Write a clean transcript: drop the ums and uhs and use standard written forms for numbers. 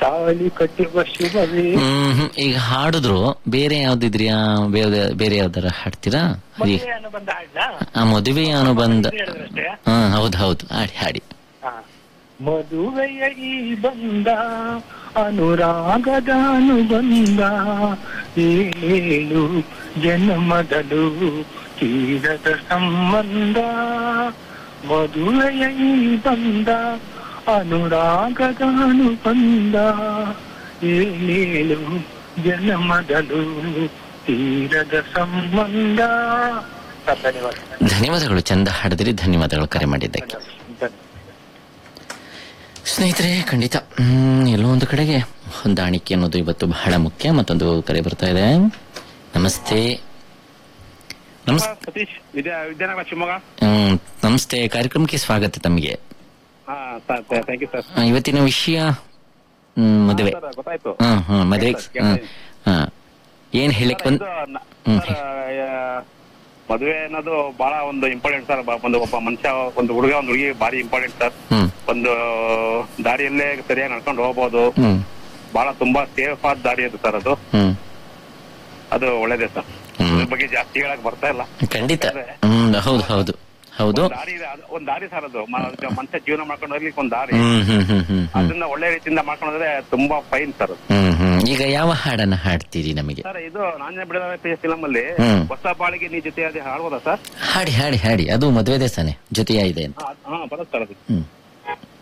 ತಾಳಿ ಕಟ್ಟುವ ಶುಭವೇ. ಈಗ ಹಾಡಿದ್ರು ಬೇರೆ ಯಾವ್ದಿದ್ರಿಯಾ? ಬೇರೆ ಯಾವ್ದಾರ ಹಾಡ್ತೀರಾ? ಮದುವೆ ಅನುಬಂಧ ಹಾಡ್ಲಾ? ಮದುವೆಯ ಅನುಬಂಧ. ಹೇಳಿದ್ರಷ್ಟೇ. ಹೌದು ಹೌದು, ಹಾಡಿ ಹಾಡಿ. ಮದುವೆಯ ಈ ಬಂದ ಅನುರಾಗದ ಅನುಬಂಧ, ಏಳು ಜನ್ಮದಲು ತೀರದ ಸಂಬಂಧ. ಮದುವೆಯ ಈ ಬಂದ ಅನುರಾಗದ ಅನುಬಂಧ, ಏಳು ಜನ್ಮದಲು ತೀರದ ಸಂಬಂಧ. ಧನ್ಯವಾದ. ಧನ್ಯವಾದಗಳು, ಚಂದ ಹಾಡಿದ್ರಿ. ಧನ್ಯವಾದಗಳು ಕರೆ ಮಾಡಿದ್ದಕ್ಕೆ. ಸ್ನೇಹಿತರೆ, ಖಂಡಿತ ಎಲ್ಲೋ ಒಂದು ಕಡೆಗೆ ಹೊಂದಾಣಿಕೆ ಅನ್ನೋದು ಇವತ್ತು ಬಹಳ ಮುಖ್ಯ. ಮತ್ತೊಂದು ಕರೆ ಬರ್ತಾ ಇದೆ. ನಮಸ್ತೆ. ಸತೀಶ್, ವಿದ್ಯಾನಗರ, ಶಿವಮೊಗ್ಗ. ನಮಸ್ತೆ, ಕಾರ್ಯಕ್ರಮಕ್ಕೆ ಸ್ವಾಗತ ತಮಗೆ. ಇವತ್ತಿನ ವಿಷಯ ಮದುವೆ. ಗೊತ್ತಾಯ್ತು. ಮದುವೆ. ಏನ್ ಹೇಳಿಕ್ ಮದುವೆ ಅನ್ನೋದು ಬಹಳ ಒಂದು ಇಂಪಾರ್ಟೆಂಟ್ ಸರ್. ಒಬ್ಬ ಮನುಷ್ಯ, ಒಂದು ಹುಡುಗ, ಒಂದು ಹುಡುಗಿ ಭಾರಿ ಇಂಪಾರ್ಟೆಂಟ್ ಸರ್. ಒಂದು ದಾರಿಯಲ್ಲೇ ಸರಿಯಾಗಿ ನಡ್ಕೊಂಡು ಹೋಗ್ಬೋದು. ಬಹಳ ತುಂಬಾ ಸೇಫ್ ಆದ ದಾರಿ ಅದು ಸರ್. ಅದು ಒಳ್ಳೇದೇ ಸರ್. ಅದ್ರ ಬಗ್ಗೆ ಜಾಸ್ತಿ ಹೇಳಕ್ ಬರ್ತಾ ಇಲ್ಲ. ಖಂಡಿತ. ಹೌದು ಹೌದು ಹೌದು. ಒಂದ್ ದಾರಿ ಸರ್ ಅದು. ಮನುಷ್ಯ ಜೀವನ ಮಾಡ್ಕೊಂಡು ಹೋಗ್ಲಿಕ್ಕೆ ಒಂದ್ ದಾರಿ. ಅದನ್ನ ಒಳ್ಳೆ ರೀತಿಯಿಂದ ಮಾಡ್ಕೊಂಡು ಹೋದ್ರೆ ತುಂಬಾ ಫೈನ್ ಸರ್. ಈಗ ಯಾವ ಹಾಡನ್ನ ಹಾಡ್ತೀರಿ ನಮಗೆ? ಸರ್, ಇದು ನಾನೇ ಬಿಡದ ಫಿಲಂ ಅಲ್ಲಿ ಹೊಸ ಬಾಳಿಗೆ ನೀ ಜೊತೆ ಅದೇ ಹಾಡ್ಬೋದಾ ಸರ್? ಹಾಡಿ ಹಾಡಿ ಹಾಡಿ. ಅದು ಮದುವೆ ದೇಶನೇ ಜೊತೆಯಾಗಿದೆ ಅಂತ. ಬರುತ್ತೆ ಸರ್ ಅದು.